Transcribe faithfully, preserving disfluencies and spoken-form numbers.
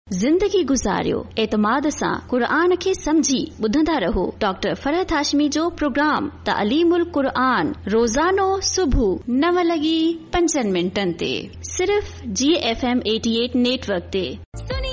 ज़िंदगी गुज़ारियो एतमाद सां क़ुरान खे समझी ॿुधंदा रहो डॉक्टर फरहत हाशमी जो प्रोग्राम तालीमुल क़ुरान रोज़ानो सुबुह नव लॻी पंजनि मिंटनि ते सिर्फ़ जी एफ एम अठासी नेटवर्क ते।